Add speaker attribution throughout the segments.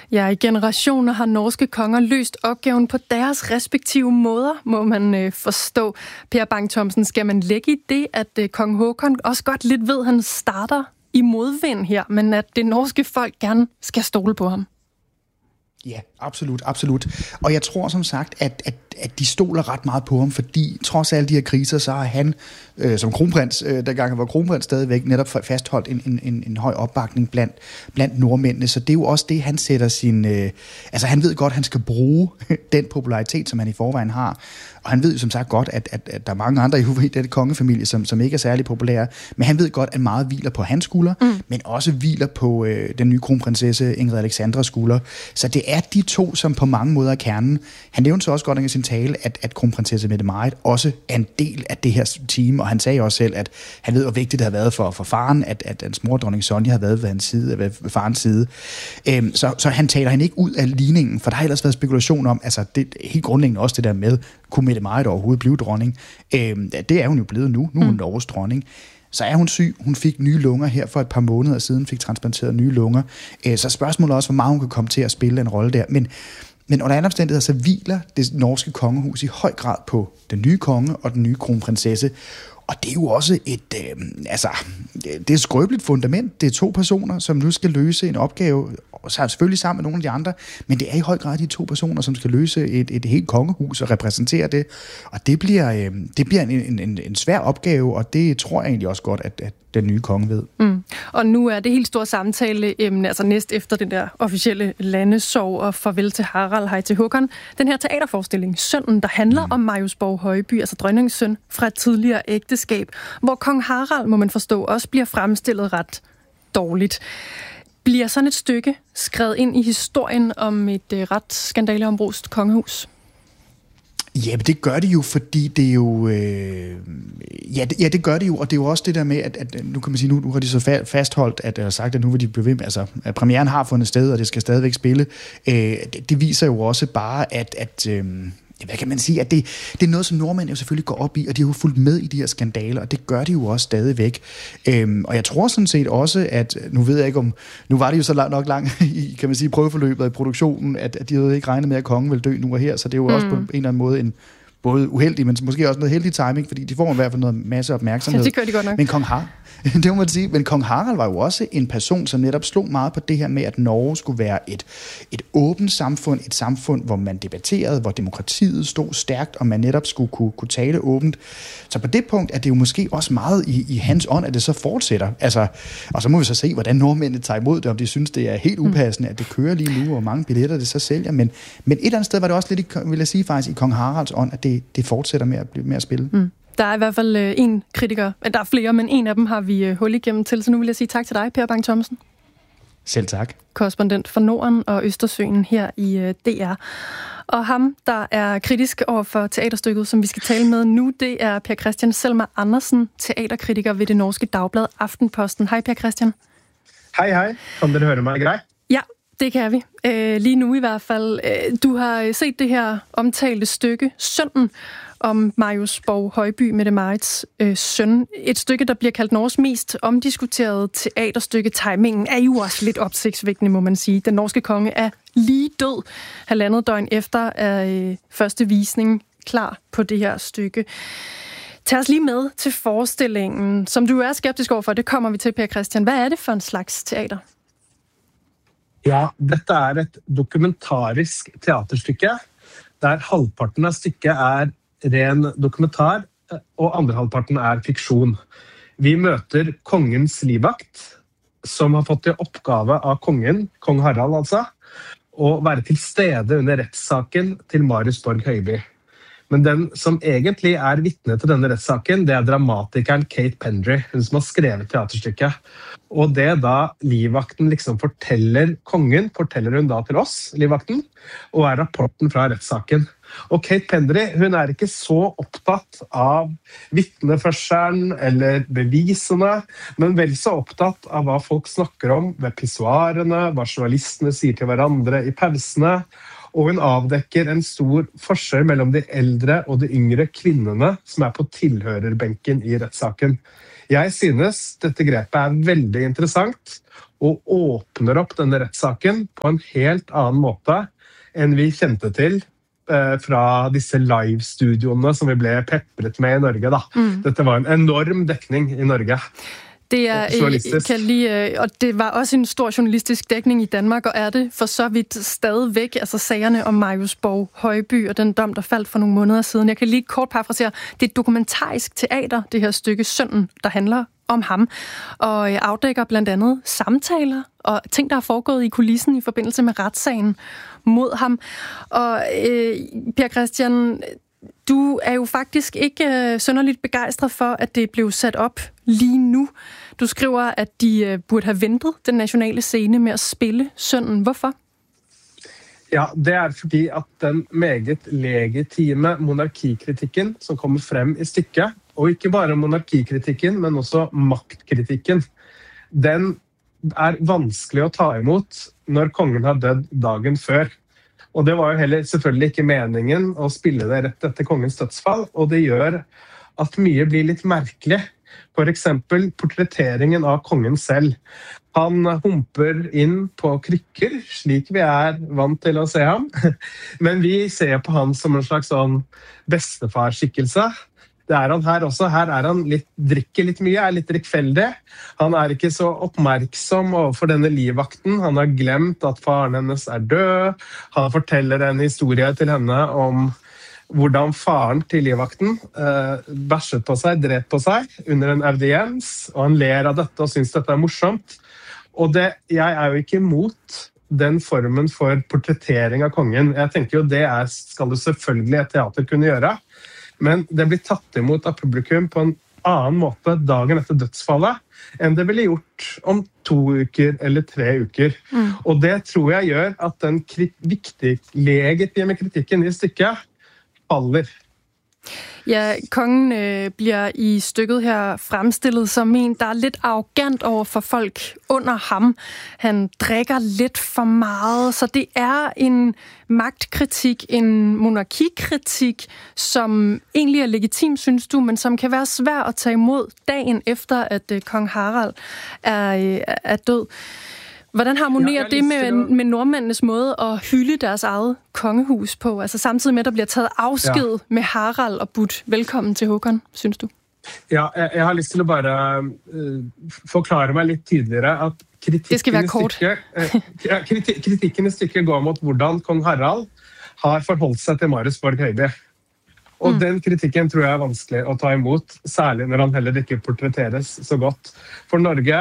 Speaker 1: Ja, i generationer har norske konger løst opgaven på deres respektive måder, må man forstå. Per Bang-Thomsen, skal man lægge i det, at kong Håkon også godt lidt ved, at han starter i modvind her, men at det norske folk gerne skal stole på ham?
Speaker 2: Ja, absolut, absolut. Og jeg tror som sagt, at de stoler ret meget på ham, fordi trods alle de her kriser, så har han som kronprins, dengang han var kronprins stadigvæk, netop fastholdt en høj opbakning blandt nordmændene. Så det er jo også det, han sætter sin... altså han ved godt, at han skal bruge den popularitet, som han i forvejen har. Og han ved jo som sagt godt, at der er mange andre i den kongefamilie, som ikke er særlig populære. Men han ved godt, at meget hviler på hans skulder, men også hviler på den nye kronprinsesse Ingrid Alexandras skulder. Så det er de to, som på mange måder er kernen. Han nævnte så også godt i sin tale, at kronprinsesse Mette-Marit også er en del af det her team, og han sagde også selv, at han ved, hvor vigtigt det har været for faren, at hans mor, dronning Sonja, har været ved farens side. Så han taler hende ikke ud af ligningen, for der har ellers været spekulation om, altså det helt grundlæggende også det der med, kunne Mette-Marit overhovedet blive dronning? Det er hun jo blevet nu. Nu er hun Norges dronning. Så er hun syg. Hun fik nye lunger her for et par måneder siden, fik transplanteret nye lunger. Så spørgsmålet er også, hvor meget hun kan komme til at spille en rolle der. Men under andre omstændigheder, så hviler det norske kongehus i høj grad på den nye konge og den nye kronprinsesse. Og det er jo også det er et skrøbeligt fundament. Det er to personer, som nu skal løse en opgave, og selvfølgelig sammen med nogle af de andre, men det er i høj grad de to personer, som skal løse et helt kongehus og repræsentere det. Og det bliver en svær opgave, og det tror jeg egentlig også godt, at den nye konge ved.
Speaker 1: Og nu er det helt store samtaleemne, altså næst efter den der officielle landesorg og farvel til Harald, hej til Håkon, den her teaterforestilling, Sønnen, der handler om Marius Borg Højby, altså dronningens søn fra et tidligere ægteskab, hvor kong Harald, må man forstå, også bliver fremstillet ret dårligt. Bliver sådan et stykke skrevet ind i historien om et ret skandaleombrust kongehus?
Speaker 2: Ja, det gør det jo, fordi det er jo... det gør det jo, og det er jo også det der med, at nu kan man sige, nu har de så fastholdt, eller sagt, at nu vil de blive ved med, altså at premieren har fundet sted, og det skal stadigvæk spille. Det viser jo også bare, at hvad kan man sige, at det er noget, som nordmænd jo selvfølgelig går op i, og de har jo fulgt med i de her skandaler, og det gør de jo også stadigvæk. Og jeg tror sådan set også, at nu ved jeg ikke om, nu var det jo så nok langt i, kan man sige, prøveforløbet i produktionen, at de havde ikke regnet med, at kongen ville dø nu og her, så det er jo også på en eller anden måde en både uheldig, men måske også noget heldig timing, fordi de får i hvert fald noget masse opmærksomhed.
Speaker 1: Ja, det gør de godt nok.
Speaker 2: Men det må man sige, men kong Harald var jo også en person, som netop slog meget på det her med, at Norge skulle være et åbent samfund, et samfund, hvor man debatterede, hvor demokratiet stod stærkt, og man netop skulle kunne tale åbent. Så på det punkt er det jo måske også meget i hans ånd, at det så fortsætter. Altså, og så må vi så se, hvordan nordmændene tager imod det, om de synes, det er helt upassende, at det kører lige nu, og mange billetter det så sælger. Men et eller andet sted var det også lidt, vil jeg sige faktisk, i kong Haralds ånd, at det fortsætter med at spille.
Speaker 1: Der er i hvert fald en kritiker, der er flere, men en af dem har vi hul igennem til, så nu vil jeg sige tak til dig, Per Bang-Thomsen.
Speaker 2: Selv tak.
Speaker 1: Korrespondent for Norden og Østersøen her i DR. Og ham, der er kritisk over for teaterstykket, som vi skal tale med nu, det er Per Christian Selmer Andersen, teaterkritiker ved det norske dagblad Aftenposten. Hej Per Christian.
Speaker 3: Hej. Kan dere høre mig greit?
Speaker 1: Ja, det kan vi. Lige nu i hvert fald. Du har set det her omtalte stykke, Sønnen, om Marius Borg Højby, Mette-Marits søn. Et stykke, der bliver kaldt Norges mest omdiskuterede teaterstykke. Timingen er jo også lidt opsigtsvækkende, må man sige. Den norske konge er lige død. 1,5 døgn efter er første visning klar på det her stykke. Tag os lige med til forestillingen, som du er skeptisk overfor. Det kommer vi til, Per Christian. Hvad er det for en slags teater?
Speaker 3: Ja, dette er et dokumentarisk teaterstykke, der halvparten av stykket er ren dokumentar, og andre halvparten er fiksjon. Vi møter kongens livvakt, som har fått i oppgave av kongen, kong Harald altså, å være til stede under rettssaken til Marius Borg Højby. Men den som egentlig er vitne til denne rettssaken, det er dramatikeren Kate Pendry, hun som har skrevet teaterstykket. Og det da livvakten liksom forteller kongen, forteller hun da til oss, livvakten, og er rapporten fra rettssaken. Og Kate Pendry, hun er ikke så opptatt av vitneførselen eller bevisene, men vel så opptatt av hva folk snakker om ved pissoarene, hva journalistene sier til hverandre i pausene, og hun avdekker en stor forskjell mellom de eldre og de yngre kvinnene som er på tilhørerbenken i rettssaken. Jeg synes dette grepet veldig interessant og åpner opp denne retssaken på en helt annen måte enn vi kjente til fra disse live-studioene som vi ble peppret med i Norge. Da. Dette var en enorm dekning i Norge.
Speaker 1: Det og det var også en stor journalistisk dækning i Danmark, og er det for så vidt stadigvæk, altså sagerne om Marius Borg Højby og den dom, der faldt for nogle måneder siden. Jeg kan lige kort parafrasere. Det er et dokumentarisk teater, det her stykke Sønnen, der handler om ham, og afdækker blandt andet samtaler og ting, der er foregået i kulissen i forbindelse med retssagen mod ham. Og Per Christian, du er jo faktisk ikke synderligt begejstret for, at det blev sat op lige nu. Du skriver, at de burde have ventet den nationale scene med at spille Sønnen. Hvorfor?
Speaker 3: Ja, det fordi at den meget legitime monarkikritikken som kommer frem i stykket, og ikke bare monarkikritikken, men også maktkritikken, den vanskelig å ta imot når kongen har dødd dagen før. Og det var jo heller selvfølgelig ikke meningen å spille det rett etter kongens dødsfall, og det gjør at mye blir litt merkelig. For eksempel portretteringen av kongen selv. Han humper inn på krykker, slik vi vant til å se ham. Men vi ser på han som en slags sånn bestefarskikkelse. Det han her også. Her han drikker litt mye, litt drikkfeldig. Han ikke så oppmerksom overfor denne livvakten. Han har glemt at faren hennes død. Han forteller en historie til henne om hvordan faren til livvakten bæsjet på seg, dret på seg under en audiens, og han ler av dette og synes dette morsomt. Og jeg jo ikke imot den formen for portrettering av kongen. Jeg tenker jo det skal det selvfølgelig et teater kunne gjøre, men det blir tatt imot av publikum på en annen måte dagen etter dødsfallet enn det ville gjort om 2 uker eller 3 uker. Og det tror jeg gjør at den viktige legitime kritikken i stykket faller.
Speaker 1: Ja, kongen bliver i stykket her fremstillet som en, der lidt arrogant over for folk under ham. Han drikker lidt for meget, så det en magtkritik, en monarkikritik, som egentlig legitim, synes du, men som kan være svær at tage imod dagen efter, at kong Harald død. Hvordan harmonerer det med nordmændenes måde at hylde deres eget kongehus på? Altså samtidig med, at der bliver taget afsked med Harald og budt velkommen til Håkon, synes du?
Speaker 3: Ja, jeg har lyst til at bare forklare mig lidt tydeligere, at kritikken i stykket går mot hvordan kong Harald har forholdt sig til Marius Borg Højby. Og den kritikken tror jeg vanskelig å ta imot, særlig når han heller ikke portretteres så godt. For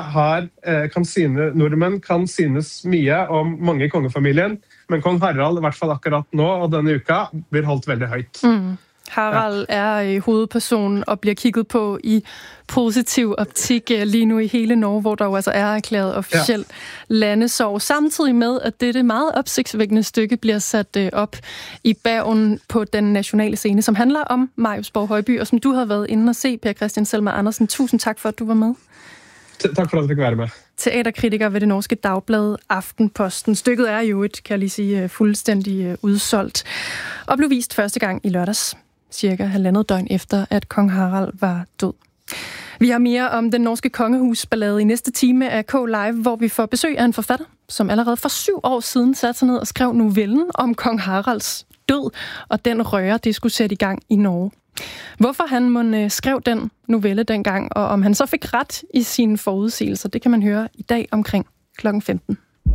Speaker 3: nordmenn kan synes mye om mange i kongefamilien, men kong Harald, i hvert fall akkurat nå og denne uka, blir holdt veldig højt.
Speaker 1: Harald hovedpersonen og bliver kigget på i positiv optik lige nu i hele Norge, hvor der jo altså erklæret officielt landesorg. Samtidig med, at dette meget opsigtsvækkende stykke bliver sat op i Bergen på den nationale scene, som handler om Marius Borg Højby, og som du har været inde og se, Per Christian Selmer Andersen. Tusind tak for, at du var med.
Speaker 3: Tak for, at du fik være med.
Speaker 1: Teaterkritiker ved det norske dagblad Aftenposten. Stykket jo kan jeg lige sige, fuldstændig udsolgt, og blev vist første gang i lørdags, cirka 1,5 døgn efter, at kong Harald var død. Vi har mere om den norske kongehusballade i næste time af K-Live, hvor vi får besøg af en forfatter, som allerede for 7 år siden satte sig ned og skrev novellen om kong Haralds død, og den røre, det skulle sætte i gang i Norge. Hvorfor han skrev den novelle dengang, og om han så fik ret i sine forudsigelser, det kan man høre i dag omkring kl. 15.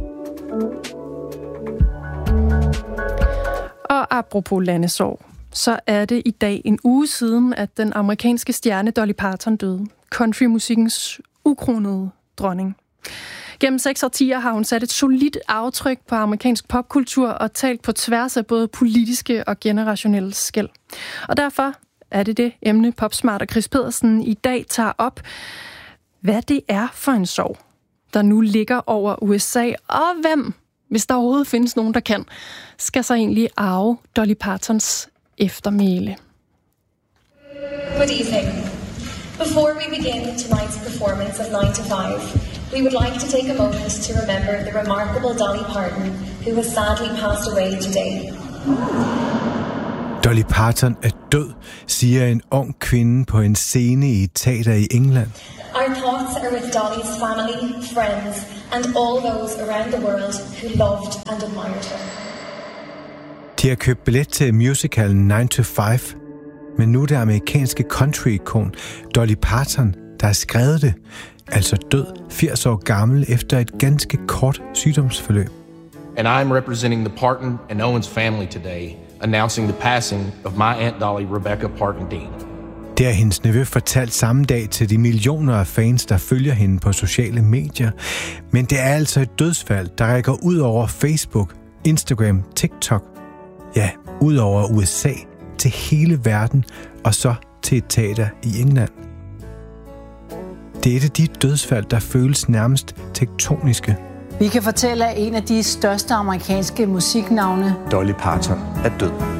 Speaker 1: Og apropos landesorg, så det i dag en uge siden, at den amerikanske stjerne Dolly Parton døde. Countrymusikkens ukronede dronning. Gennem 6 årtier har hun sat et solidt aftryk på amerikansk popkultur og talt på tværs af både politiske og generationelle skel. Og derfor det emne Popsmart og Chris Pedersen i dag tager op, hvad det for en sorg, der nu ligger over USA, og hvem, hvis der overhovedet findes nogen, der kan, skal så egentlig arve Dolly Partons eftermæle.
Speaker 4: Good evening. Before we begin tonight's performance of 9 to 5, we would like to take a moment to remember the remarkable Dolly Parton, who has sadly passed away today.
Speaker 5: Dolly Parton er død, siger en ung kvinde på en scene i et teater i England.
Speaker 4: Our thoughts are with Dolly's family, friends, and all those around the world who loved and admired her.
Speaker 5: De har købt billet til musicalen 9 to 5, men nu er det amerikanske country-ikon Dolly Parton, der har skrevet det, altså død 80 år gammel efter et ganske kort sygdomsforløb.
Speaker 6: And I am representing the Parton and Owens family today, announcing the passing of my Aunt Dolly, Rebecca Parton Dean.
Speaker 5: Det har hendes nevø fortalt samme dag til de millioner af fans, der følger hende på sociale medier. Men det er altså et dødsfald, der rækker ud over Facebook, Instagram, TikTok. Ja, ud over USA, til hele verden og så til et teater i England. Det er et af de dødsfald, der føles nærmest tektoniske.
Speaker 7: Vi kan fortælle, at en af de største amerikanske musiknavne,
Speaker 8: Dolly Parton, er død.